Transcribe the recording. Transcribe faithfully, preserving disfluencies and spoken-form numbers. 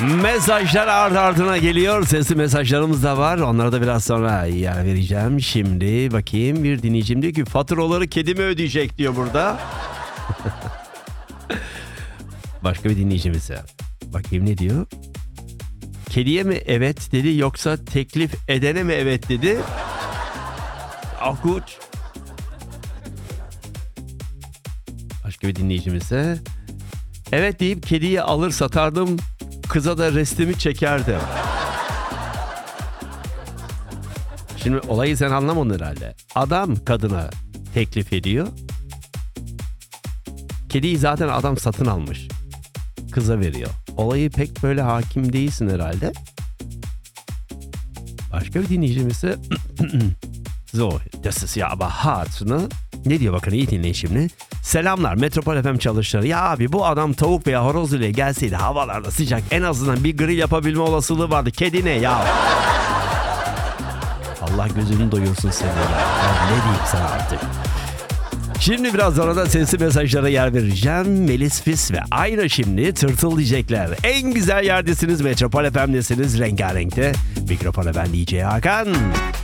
Mesajlar ard ardına geliyor. Sesli mesajlarımız da var. Onlara da biraz sonra yer vereceğim. Şimdi bakayım, bir dinleyicim diyor ki faturaları kedi mi ödeyecek diyor burada. Başka bir dinleyicimiz var. Bakayım ne diyor? Kediye mi evet dedi yoksa teklif edene mi evet dedi? Akut. Başka bir dinleyicimiz ise evet deyip kediyi alır satardım, kıza da restimi çekerdim. Şimdi olayı sen anlamadın herhalde. Adam kadına teklif ediyor. Kediyi zaten adam satın almış. Kıza veriyor. Olayı pek böyle hakim değilsin herhalde. Başka bir dinleyicimiz ise so, das ist ja aber hart, ne? Ne diyor bakın, iyi dinleyin şimdi. Selamlar Metropol F M çalışanları. Ya abi bu adam tavuk veya horoz ile gelseydi havalarda sıcak, en azından bir grill yapabilme olasılığı vardı. Kedi ne ya? Allah gözünü doyursun seni ya. Ben ne diyeyim sana artık. Şimdi biraz sonra da sesli mesajlara yer vereceğim. Melis Fis ve Ayna şimdi tırtıldayacaklar. En güzel yerdesiniz, Metropol F M'desiniz, rengarenkte. Mikrofona ben D J Hakan.